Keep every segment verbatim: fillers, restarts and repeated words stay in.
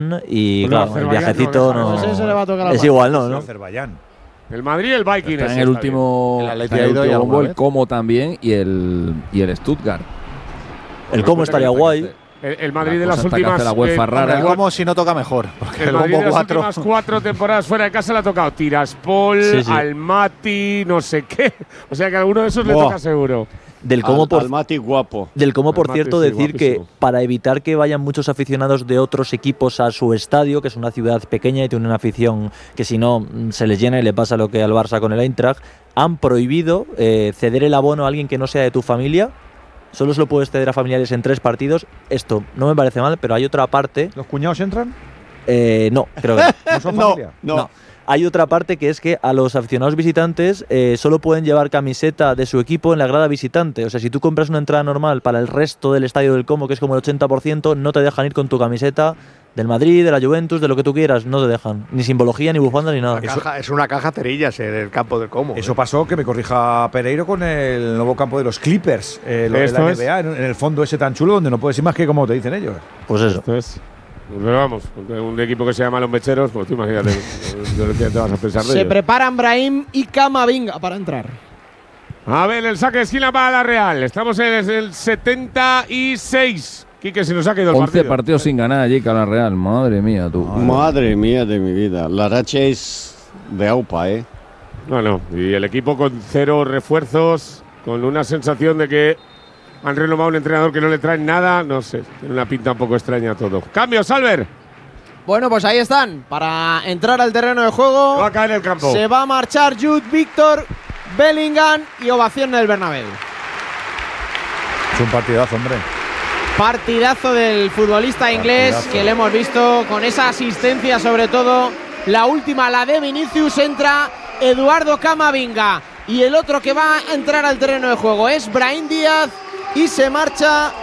y bueno, claro, el viajecito no, no, se le va a tocar es igual, ¿no? ¿no? Azerbaiyán. El Madrid, el Viking. Está en el último, El Atleti está en el ha ido último ya bombo, alguna el Como también y el, y el Stuttgart. El Como estaría guay. El, el Madrid de La las cosa hasta que últimas. hace la UEFA rara. El Como si no toca mejor, porque el el Madrid bombo de las cuatro. últimas cuatro temporadas fuera de casa le ha tocado Tiraspol, Sí, sí. Almaty, no sé qué. O sea que a alguno de esos le Buah. toca seguro. Del Como, Al, por, Almaty guapo. del Como, por Almaty, cierto, sí, decir que guapísimo. para evitar que vayan muchos aficionados de otros equipos a su estadio, que es una ciudad pequeña y tiene una afición que si no mm, se les llena y le pasa lo que al Barça con el Eintracht, han prohibido eh, ceder el abono a alguien que no sea de tu familia. Solo se lo puedes ceder a familiares en tres partidos. Esto no me parece mal, pero hay otra parte. ¿Los cuñados entran? Eh, no, creo que no. ¿No son No. familia? No. No. Hay otra parte que es que a los aficionados visitantes eh, solo pueden llevar camiseta de su equipo en la grada visitante. O sea, si tú compras una entrada normal para el resto del estadio del Como, que es como el ochenta por ciento, no te dejan ir con tu camiseta del Madrid, de la Juventus, de lo que tú quieras. No te dejan. Ni simbología, ni bufanda, ni nada. Una caja- es una caja cerillas en el campo del Como. Eso ¿eh? pasó, que me corrija Pereiro, con el nuevo campo de los Clippers, eh, lo de Esto la es. N B A, en, en el fondo ese tan chulo donde no puedes ir más que como te dicen ellos. Pues eso. Entonces, pero vamos, un equipo que se llama Los Mecheros, pues tú imagínate de lo que te vas a pensar de Se ellos. preparan Brahim y Camavinga para entrar. A ver, el saque de esquina para la Real. Estamos en el setenta y seis. Quique, se nos ha quedado el once partido. partidos sin ganar allí, Cala Real. Madre mía, tú. Madre mía de mi vida. La racha es de aupa, ¿eh? No, no. Y el equipo con cero refuerzos, con una sensación de que han renovado un entrenador que no le traen nada. No sé, tiene una pinta un poco extraña todo. Cambio, Salver. Bueno, pues ahí están. Para entrar al terreno de juego, Va a caer el campo. se va a marchar Jude Víctor, Bellingham y ovación en el Bernabéu. Es un partidazo, hombre. Partidazo del futbolista inglés Partidazo. que le hemos visto con esa asistencia, sobre todo la última, la de Vinicius. Entra Eduardo Camavinga y el otro que va a entrar al terreno de juego es Brahim Díaz y se marcha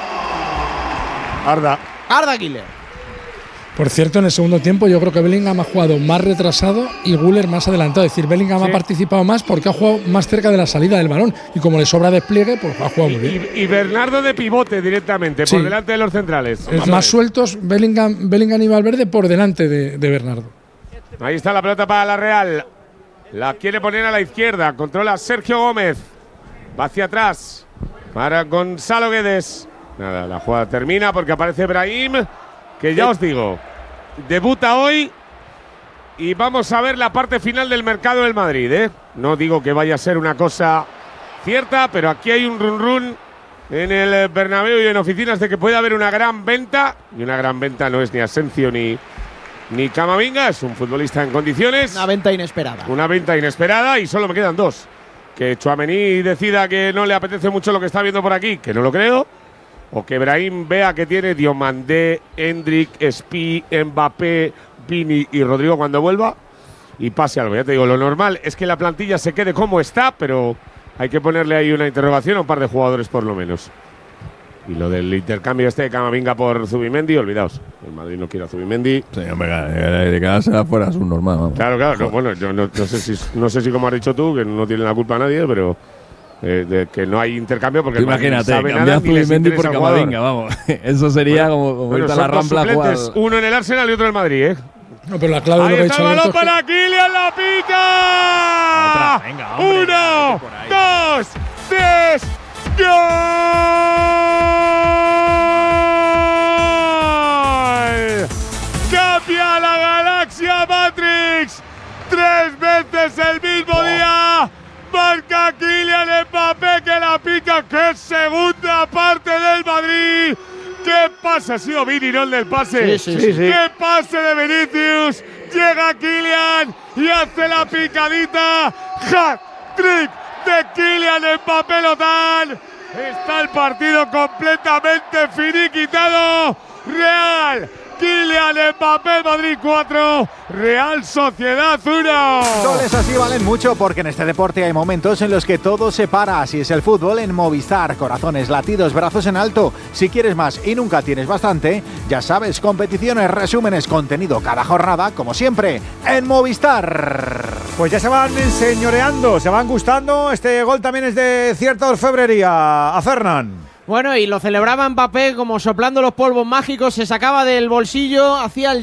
Arda. Arda Güler. Por cierto, en el segundo tiempo yo creo que Bellingham ha jugado más retrasado y Güler más adelantado. Es decir, Bellingham Sí. ha participado más porque ha jugado más cerca de la salida del balón y como le sobra despliegue, pues ha jugado muy bien. Y, y Bernardo de pivote directamente, Sí. por delante de los centrales. Es más sueltos, Bellingham, Bellingham y Valverde por delante de, de Bernardo. Ahí está la pelota para la Real. La quiere poner a la izquierda. Controla Sergio Gómez. Va hacia atrás. Para Gonzalo Guedes. Nada, la jugada termina porque aparece Brahim. Que ya os digo, debuta hoy. Y vamos a ver la parte final del mercado del Madrid, ¿eh? No digo que vaya a ser una cosa cierta, pero aquí hay un run run en el Bernabéu y en oficinas de que puede haber una gran venta. Y una gran venta no es ni Asensio ni, ni Camavinga, es un futbolista en condiciones. Una venta inesperada. Una venta inesperada y solo me quedan dos. Que Tchouaméni decida que no le apetece mucho lo que está viendo por aquí, que no lo creo. O que Brahim vea que tiene Diomandé, Endrick, Spi, Mbappé, Vini y Rodrigo cuando vuelva. Y pase algo. Ya te digo, lo normal es que la plantilla se quede como está, pero hay que ponerle ahí una interrogación a un par de jugadores por lo menos. Y lo del intercambio este de Camavinga por Zubimendi, olvidaos. El Madrid no quiere a Zubimendi. Sí, hombre, de quedarse afuera es un normal. Vamos. Claro, claro. No, bueno, yo no, no sé si, no sé si como has dicho tú, que no tiene la culpa a nadie, pero eh, de que no hay intercambio porque Tú el Madrid imagínate, sabe cambiar nada, ni les Zubimendi por interesa el jugador. Camavinga, vamos. Eso sería Bueno, como, como Bueno, irte a son la dos Rambla a jugar. suplentes, uno en el Arsenal y otro en el Madrid, ¿eh? No, pero la clave de Ahí lo que ha está dicho el balón Alberto es para Kylian, la pica. Otra, venga, hombre, Uno, por ahí. dos, tres, ¡gol! Cambia la galaxia Matrix. Tres veces el mismo día. Marca Kylian Mbappé que la pica. ¡Qué segunda parte del Madrid! ¡Qué pase! Ha sido Vini, no el del pase. Sí, sí, sí, sí. ¡Qué pase de Vinicius! Llega Kylian y hace la picadita. ¡Hat-trick de Kylian Mbappé Lozán! Está el partido completamente finiquitado. Real, Kylian Mbappé, Madrid cuatro, Real Sociedad uno. Goles así valen mucho porque en este deporte hay momentos en los que todo se para. Así es el fútbol en Movistar. Corazones, latidos, brazos en alto. Si quieres más y nunca tienes bastante, ya sabes, competiciones, resúmenes, contenido cada jornada, como siempre, en Movistar. Pues ya se van enseñoreando, se van gustando. Este gol también es de cierta orfebrería. A Fernán. Bueno, y lo celebraba Mbappé como soplando los polvos mágicos, se sacaba del bolsillo, hacía el